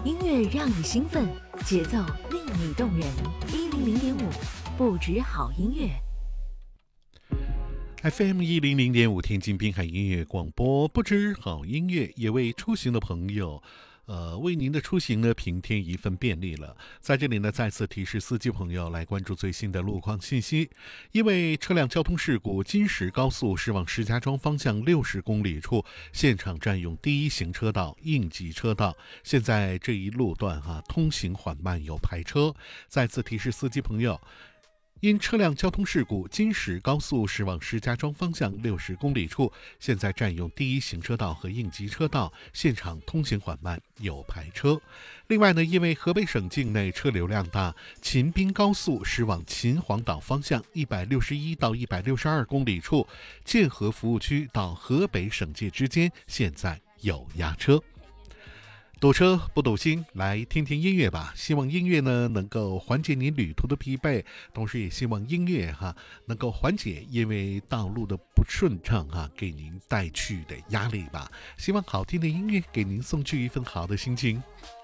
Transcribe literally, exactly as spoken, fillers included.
音乐让你兴奋，节奏令你动人。一零零点五，不止好音乐。 F M 一零零点五，天津滨海音乐广播，不止好音乐，也为出行的朋友。呃，为您的出行呢平添一份便利了。在这里呢，再次提示司机朋友来关注最新的路况信息。因为车辆交通事故，金石高速驶往石家庄方向六十公里处，现场占用第一行车道、应急车道。现在这一路段哈、啊，通行缓慢，有排车。再次提示司机朋友。因车辆交通事故，金石高速驶往石家庄方向六十公里处，现在占用第一行车道和应急车道，现场通行缓慢，有排车。另外呢，因为河北省境内车流量大，秦滨高速驶往秦皇岛方向一百六十一到一百六十二公里处，建河服务区到河北省界之间现在有压车。堵车不堵心，来听听音乐吧。希望音乐呢能够缓解你旅途的疲惫，同时也希望音乐哈能够缓解因为道路的不顺畅哈给您带去的压力吧。希望好听的音乐给您送去一份好的心情。